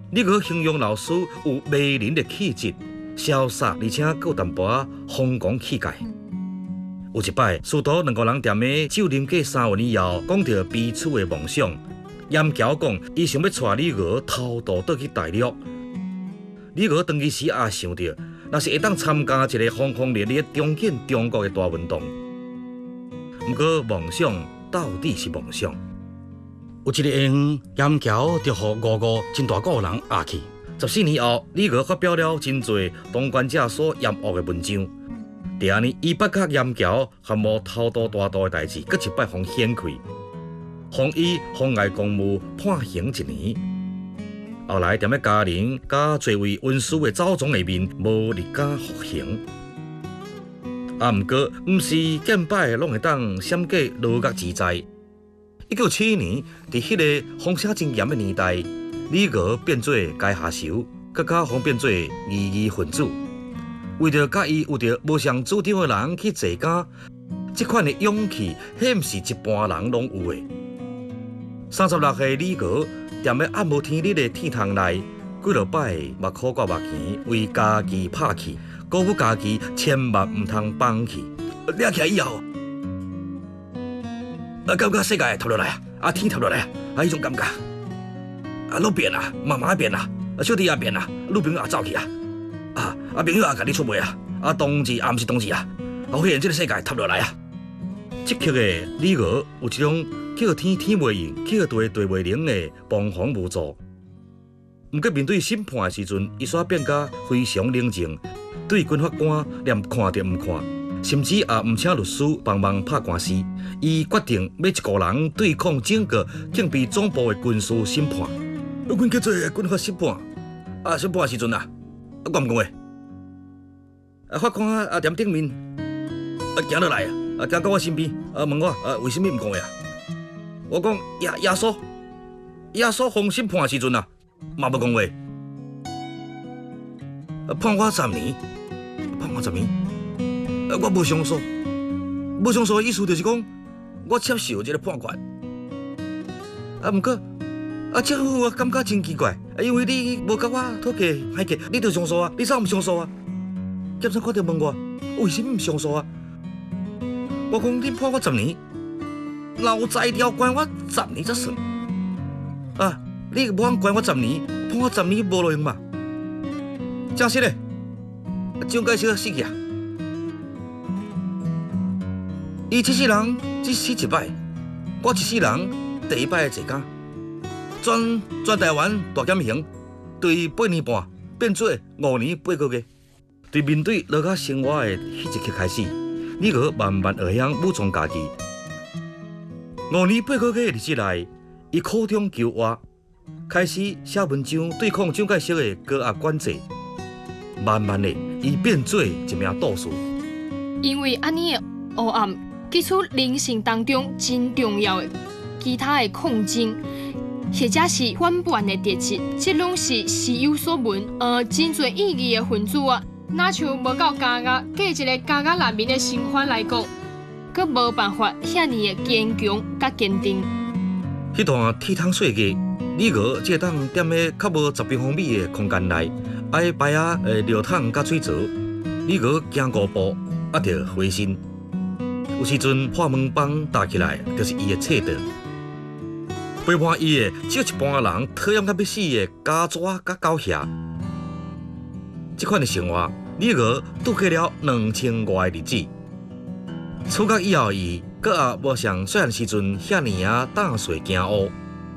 你个形容老师有迷人的气质，潇洒而且有淡薄仔风光气概。有一摆，师徒2个人踮咧酒啉过3文以后，讲到彼此的梦想。严桥讲，伊想要带李娥偷渡倒去大陆。李娥当其时也想到，若是会当参加一个轰轰烈烈重建中国的大运动。不过，梦想到底是梦想。有一个下午，严桥就予5个真大个人压去。14年后，李娥发表了真侪当权者所厌恶的文章。第二年，伊捌甲严桥含无偷渡大渡的代志，搁一摆互掀开，互伊妨碍公务判刑1年。后来踮咧家人甲侪位文书的走总下面，无立假服刑。毋过，毋是见摆拢会当闪过牢狱之灾。1971年，伫迄个风声真严的年代，李娥变做阶下囚，更加互变做异议分子。为着甲伊有着无上主张的人去坐监，这款的勇气，迄毋是一般人拢有的。36岁李娥踮咧暗无天日的天堂内，几落摆目苦挂目钱，为家己拍气，鼓舞家己千万毋通放弃。抓起来以后，感觉世界塌落来啊，天塌落来啊，迄种感觉。老变啊，妈妈变啊，小弟也变啊，女朋友也走去啊，朋友也甲你出卖啊，同志也毋是同志啊，发现这个世界塌落来啊。积极的李娥有一种叫天天袂应，叫地地袂灵的彷徨无助。毋过面对审判的时阵，伊煞变甲非常冷静，对军法官连看都毋看，甚至也毋请律师帮忙拍官司。伊决定要一个人对抗整个警备总部的军事审判。阮叫做军法审判，审判的时阵我毋讲话。法官踮顶面，行落来行到我身边，问我为什么毋讲话？我讲耶稣封审判的时阵嘛无讲话，判我10年，我无上诉，的意思就是讲我接受这个判决。毋过政府我感觉真奇怪，因为你无甲我讨价还价，你着上诉啊，你怎毋上诉啊？检察官就问我为什么毋上诉啊？我讲你判我10年，劳灾条关我10年才算。你无通关我10年，判我10年无路用嘛？正式嘞，蒋介石死去啊！伊这世人只死一摆，我一世人第一摆坐监，全台湾大减刑，对8年半变做5年8个月。对面对落甲生活的迄一刻开始，李娥慢慢学晓武装家己。5年8个月的日子内，伊苦中求活，开始写文章对抗蒋介石的高压管制。慢慢的，伊变做一名斗士。 因为安尼的黑暗，记出人生当中真重要的其他的抗争，或者是反叛的特质，这拢是时有所闻。真侪意义的分子哪像无够加压，计一个加压难民的生还来讲，佮无办法遐尼的坚强佮坚定。 迄段天堂世界，李娥只会当踮咧较无10平方米的空间内，爱摆尿桶甲水槽。李娥行5步，就回身。有时阵破门帮打起来，就是伊的册道。陪伴伊的只有一般人讨厌到要死的家蛇甲狗侠。这款的生活，李娥度过了2000外的日子。出国以后，伊阁也无像细汉时阵遐尼胆碎惊乌。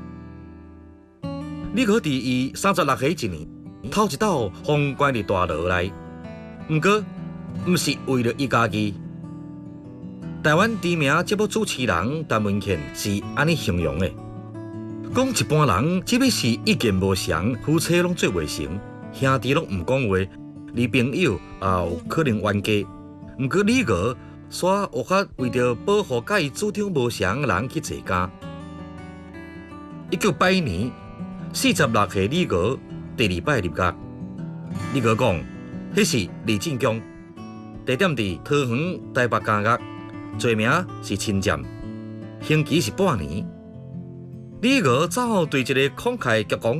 李娥伫伊36岁1年，头一道封关伫大牢内。毋过，毋是为了伊家己。台湾知名节目主持人陈文茜是安尼形容的：讲一般人只要是意见无相，夫妻拢做袂成。兄弟拢唔讲话，女朋友也有可能冤家。毋过李娥煞有法为着保护甲伊主张无相的人去坐监。1981年，46岁李娥第2摆入监。李娥讲，迄是李进江，地点伫桃园台北监狱，罪名是侵占，刑期是半年。李娥早对一个慷慨激昂